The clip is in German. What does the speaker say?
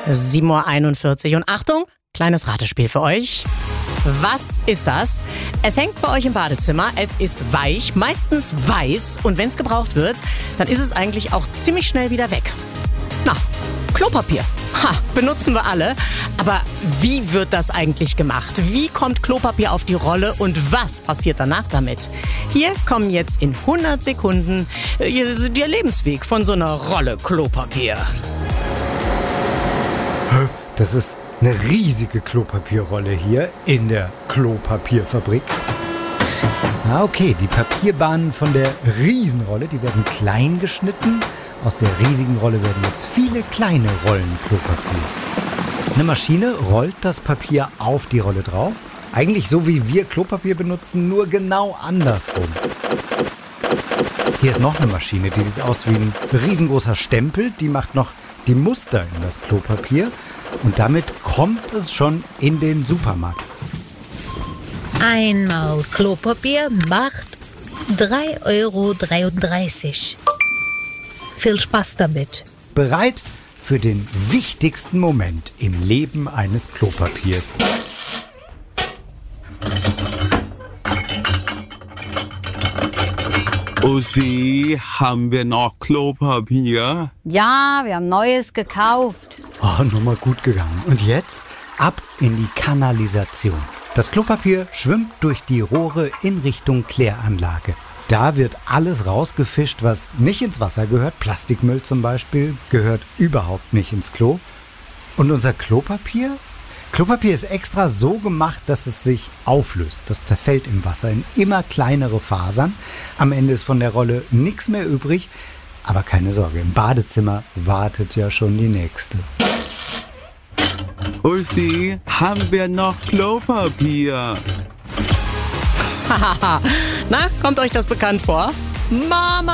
7:41 Uhr. Und Achtung, kleines Ratespiel für euch. Was ist das? Es hängt bei euch im Badezimmer, es ist weich, meistens weiß und wenn es gebraucht wird, dann ist es eigentlich auch ziemlich schnell wieder weg. Na, Klopapier. Benutzen wir alle. Aber wie wird das eigentlich gemacht? Wie kommt Klopapier auf die Rolle und was passiert danach damit? Hier kommen jetzt in 100 Sekunden der Lebensweg von so einer Rolle Klopapier. Das ist eine riesige Klopapierrolle hier in der Klopapierfabrik. Okay, die Papierbahnen von der Riesenrolle, die werden klein geschnitten. Aus der riesigen Rolle werden jetzt viele kleine Rollen Klopapier. Eine Maschine rollt das Papier auf die Rolle drauf. Eigentlich so wie wir Klopapier benutzen, nur genau andersrum. Hier ist noch eine Maschine, die sieht aus wie ein riesengroßer Stempel. Die macht noch die Muster in das Klopapier. Und damit kommt es schon in den Supermarkt. Einmal Klopapier macht 3,33 €. Viel Spaß damit. Bereit für den wichtigsten Moment im Leben eines Klopapiers. Uschi, haben wir noch Klopapier? Ja, wir haben Neues gekauft. Oh, nochmal gut gegangen. Und jetzt ab in die Kanalisation. Das Klopapier schwimmt durch die Rohre in Richtung Kläranlage. Da wird alles rausgefischt, was nicht ins Wasser gehört. Plastikmüll zum Beispiel gehört überhaupt nicht ins Klo. Und unser Klopapier? Klopapier ist extra so gemacht, dass es sich auflöst. Das zerfällt im Wasser in immer kleinere Fasern. Am Ende ist von der Rolle nichts mehr übrig. Aber keine Sorge, im Badezimmer wartet ja schon die nächste. Uschi, haben wir noch Klopapier? Na, kommt euch das bekannt vor? Mama!